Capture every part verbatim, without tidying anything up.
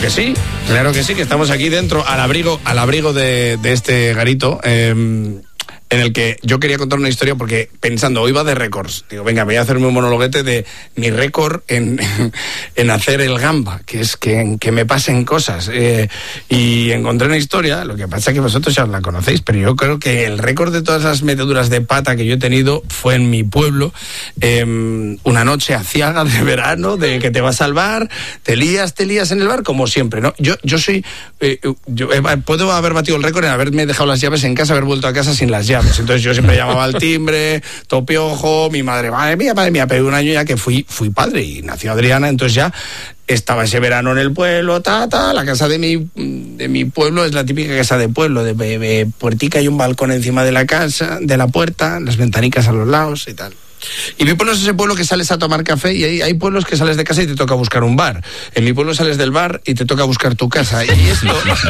que sí, claro que sí, que estamos aquí dentro, al abrigo, al abrigo de, de este garito, eh, en el que yo quería contar una historia porque pensando, hoy va de récords. Digo, venga, voy a hacerme un monologuete de mi récord en, en hacer el gamba, que es que, que me pasen cosas. Eh, y encontré una historia, lo que pasa es que vosotros ya la conocéis, pero yo creo que el récord de todas las meteduras de pata que yo he tenido fue en mi pueblo, eh, una noche aciaga de verano, de que te vas al bar, te lías, te lías en el bar, como siempre, ¿no? Yo, yo soy, eh, yo eh, puedo haber batido el récord en haberme dejado las llaves en casa, haber vuelto a casa sin las llaves. Entonces yo siempre llamaba al timbre, topiojo, mi madre, madre mía, madre mía, pero un año ya que fui, fui padre y nació Adriana, entonces ya estaba ese verano en el pueblo, ta, ta, la casa de mi, de mi pueblo es la típica casa de pueblo, de, de, de puertica y un balcón encima de la casa, de la puerta, las ventanicas a los lados y tal. Y mi pueblo es ese pueblo que sales a tomar café y hay, hay pueblos que sales de casa y te toca buscar un bar. En mi pueblo sales del bar y te toca buscar tu casa. Y esto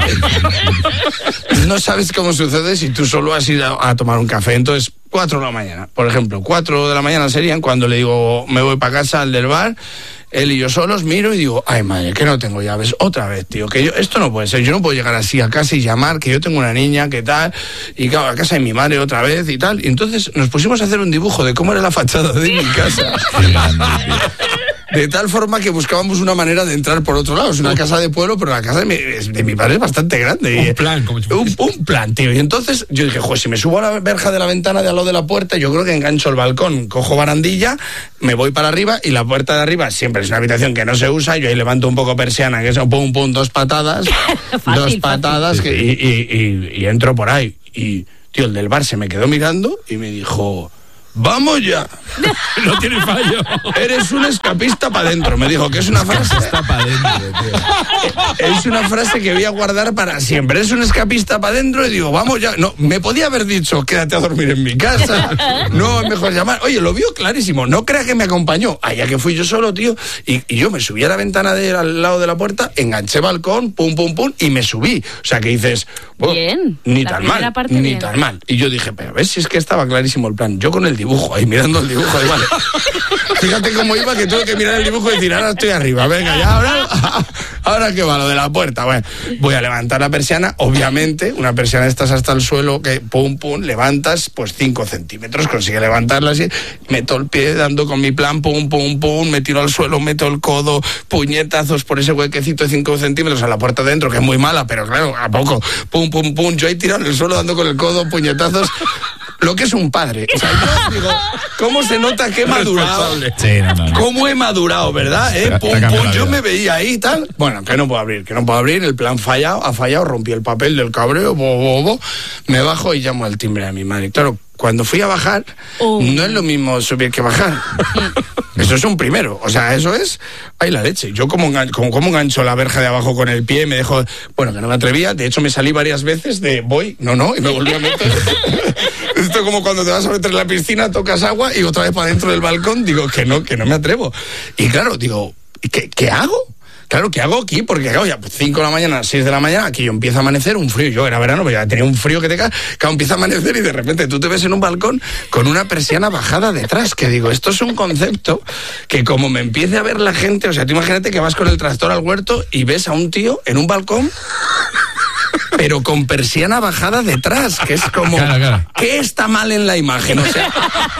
no sabes cómo sucede si tú solo has ido a, a tomar un café. Entonces, cuatro de la mañana, por ejemplo, cuatro de la mañana serían cuando le digo, me voy para casa al del bar. Él y yo solos miro y digo, ay madre, que no tengo llaves, otra vez, tío, que yo, esto no puede ser, yo no puedo llegar así a casa y llamar, que yo tengo una niña, que tal, y claro, a casa de mi madre otra vez y tal, y entonces nos pusimos a hacer un dibujo de cómo era la fachada de mi casa. De tal forma que buscábamos una manera de entrar por otro lado. Es una casa de pueblo, pero la casa de mi, de mi padre es bastante grande. Un plan, como si un, un plan, tío. Y entonces yo dije, joder, si me subo a la verja de la ventana de al lado de la puerta, yo creo que engancho el balcón, cojo barandilla, me voy para arriba y la puerta de arriba siempre es una habitación que no se usa. Yo ahí levanto un poco persiana, que son pum, pum, dos patadas. fácil, dos patadas que, y, y, y, y entro por ahí. Y, tío, el del bar se me quedó mirando y me dijo... ¡Vamos ya! No tiene fallo. Eres un escapista para adentro. Me dijo que es una frase. Está para adentro, tío. Es una frase que voy a guardar para siempre. Es un escapista para adentro y digo, vamos ya. No, me podía haber dicho, quédate a dormir en mi casa. No, es mejor llamar. Oye, lo vio clarísimo. No crea que me acompañó. Allá que fui yo solo, tío. Y, y yo me subí a la ventana de al lado de la puerta, enganché balcón, pum, pum, pum, y me subí. O sea, que dices, bueno, bien. Ni La tan mal, ni bien. tan mal. Y yo dije, pero ves si es que estaba clarísimo el plan. Yo con el dibujo ahí mirando el dibujo ahí, vale. Fíjate cómo iba, que tuve que mirar el dibujo y decir, ahora estoy arriba, venga, ya, ahora ahora que va lo de la puerta. Bueno, voy a levantar la persiana, obviamente, una persiana estas hasta el suelo, que pum, pum, levantas pues cinco centímetros, consigue levantarla así, meto el pie dando con mi plan, pum, pum, pum, me tiro al suelo, meto el codo, puñetazos por ese huequecito de cinco centímetros a la puerta dentro, que es muy mala, pero claro, a poco, pum, pum, pum, yo ahí tirado en el suelo dando con el codo, puñetazos. Lo que es un padre. O sea, yo digo, ¿cómo se nota que he madurado? Sí, no, no, no. ¿Cómo he madurado, verdad? ¿Eh? Pum, pum, yo me veía ahí y tal. Bueno, que no puedo abrir, que no puedo abrir. El plan fallado, ha fallado, rompí el papel del cabreo, bo, bo, bo. Me bajo y llamo al timbre a mi madre. Claro, cuando fui a bajar, oh. no es lo mismo subir que bajar. Eso es un primero, o sea, eso es, ay la leche. Yo como, como, como engancho la verja de abajo con el pie, me dejo, bueno, que no me atrevía, de hecho me salí varias veces de voy, no, no, y me volví a meter. Esto es como cuando te vas a meter en la piscina, tocas agua y otra vez para dentro del balcón, digo que no, que no me atrevo. Y claro, digo, ¿qué, qué hago? Claro, ¿qué hago aquí? Porque claro, ya cinco de la mañana, seis de la mañana, aquí yo empieza a amanecer, un frío, yo era verano, pues ya tenía un frío que te cae, claro, empieza a amanecer y de repente tú te ves en un balcón con una persiana bajada detrás, que digo, esto es un concepto que como me empiece a ver la gente, o sea, tú imagínate que vas con el tractor al huerto y ves a un tío en un balcón, pero con persiana bajada detrás, que es como, claro, claro. ¿Qué está mal en la imagen? O sea,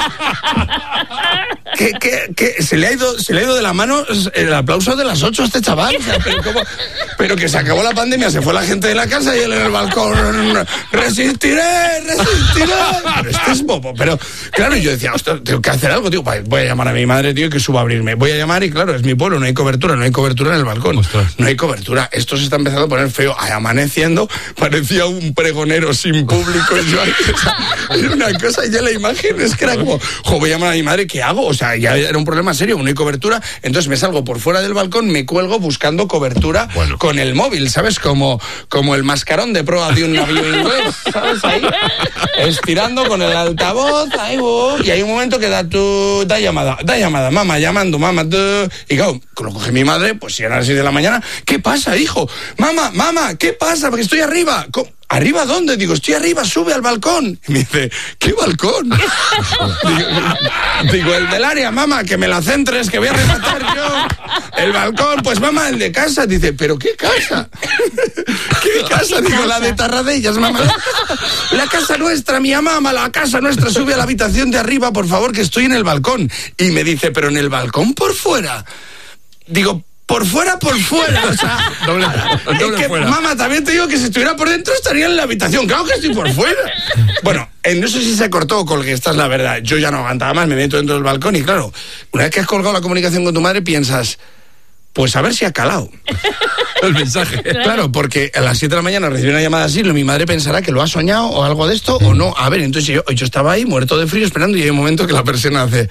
¿qué, qué, qué? Se le ha ido, se le ha ido de la mano el aplauso de las ocho a este chaval. O sea, pero, ¿cómo? Pero que se acabó la pandemia, se fue la gente de la casa y él en el balcón, resistiré, resistiré. Pero este es bobo. Pero claro, yo decía, ostras, tengo que hacer algo, tío. Voy a llamar a mi madre, tío, que suba a abrirme. Voy a llamar y claro, es mi pueblo, no hay cobertura, no hay cobertura en el balcón. Ostras. No hay cobertura. Esto se está empezando a poner feo. Ay, amaneciendo, parecía un pregonero sin público. Y yo, o sea, era una cosa, ya la imagen es que era como, jo, voy a llamar a mi madre, ¿qué hago? O sea, ya era un problema serio, no hay cobertura. Entonces me salgo por fuera del balcón, me cuelgo buscando cobertura bueno. con el móvil, ¿sabes? Como, como el mascarón de proa de un navío inglés, ¿sabes? Ahí, estirando con el altavoz, ahí, oh, y hay un momento que da tu, da llamada, da llamada, mamá, llamando, mamá, tú, y claro, lo coge mi madre, pues si eran las seis de la mañana, ¿qué pasa, hijo? Mamá, mamá, ¿qué pasa? Porque estoy arriba. ¿Cómo? ¿arriba dónde? Digo, estoy arriba, sube al balcón. Y me dice, ¿qué balcón? digo, digo, el del área, mamá, que me la centres, que voy a rematar yo. El balcón, pues mamá, el de casa. Dice, ¿pero qué casa? ¿Qué casa? ¿Qué Digo, casa? la de Tarradellas, mamá. La casa nuestra, mi mamá, la casa nuestra, sube a la habitación de arriba, por favor, que estoy en el balcón. Y me dice, ¿pero en el balcón por fuera? Digo, por fuera, por fuera, o sea, Doble, es doble que, fuera. mamá, también te digo que si estuviera por dentro estaría en la habitación, claro que estoy por fuera. Bueno, eh, no sé si se cortó o colgué, esta es la verdad, yo ya no aguantaba más, me meto dentro del balcón y claro, una vez que has colgado la comunicación con tu madre piensas, pues a ver si ha calado. El mensaje. Claro, porque a las siete de la mañana recibí una llamada así, mi madre pensará que lo ha soñado o algo de esto o no. A ver, entonces yo, yo estaba ahí muerto de frío esperando y hay un momento que la persiana hace...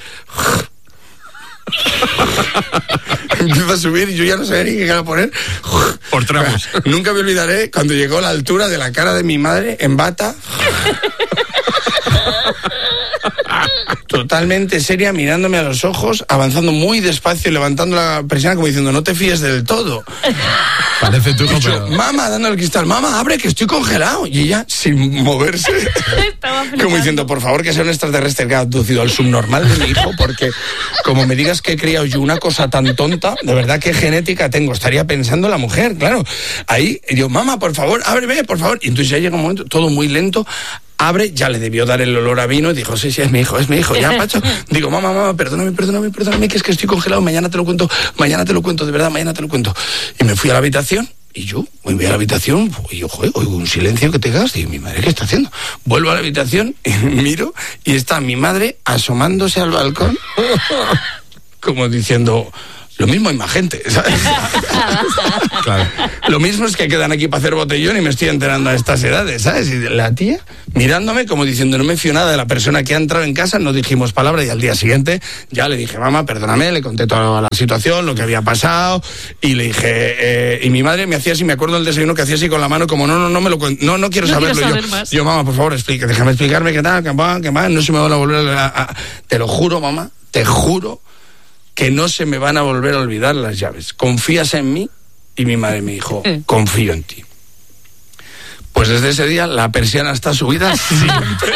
Empieza a subir y yo ya no sabía ni qué cara poner. Por tramos. Nunca me olvidaré cuando llegó a la altura de la cara de mi madre en bata. Totalmente seria, mirándome a los ojos, avanzando muy despacio y levantando la persiana como diciendo, no te fíes del todo. Parece tu hijo, Y yo, pero... mamá, dando el cristal, mamá, abre que estoy congelado. Y ella, sin moverse, Estaba flipando. como diciendo, por favor, que sea un extraterrestre que ha abducido al subnormal de mi hijo, porque como me digas que he criado yo una cosa tan tonta, de verdad, ¿qué genética tengo? Estaría pensando la mujer, claro. Ahí, y yo, mamá, por favor, ábreme, por favor. Y entonces ya llega un momento, todo muy lento, abre, ya le debió dar el olor a vino y dijo, sí, sí, es mi hijo, es mi hijo, ya, Pacho. Digo, mamá, mamá, perdóname, perdóname, perdóname, que es que estoy congelado, mañana te lo cuento, mañana te lo cuento, de verdad, mañana te lo cuento. Y me fui a la habitación. Y yo, voy a la habitación, y yo, joder, oigo un silencio que te gas, digo, mi madre, ¿qué está haciendo? Vuelvo a la habitación, y miro, y está mi madre asomándose al balcón, como diciendo, lo mismo hay más gente, ¿sabes? Claro. Lo mismo es que quedan aquí para hacer botellón y me estoy enterando a estas edades, ¿sabes? Y la tía mirándome como diciendo, no me fío nada de la persona que ha entrado en casa, no dijimos palabra y al día siguiente ya le dije, mamá, perdóname, le conté toda la situación, lo que había pasado y le dije, eh, y mi madre me hacía así, me acuerdo del desayuno que hacía así con la mano como, no, no, no me lo cuento, no, no quiero No saberlo. quiero yo, saber más. yo, mamá, por favor, explica, déjame explicarme qué tal, qué va, qué va, no se me van a volver a, a- te lo juro, mamá, te juro que no se me van a volver a olvidar las llaves. ¿Confías en mí? Y mi madre me dijo, confío en ti. Pues desde ese día la persiana está subida siempre.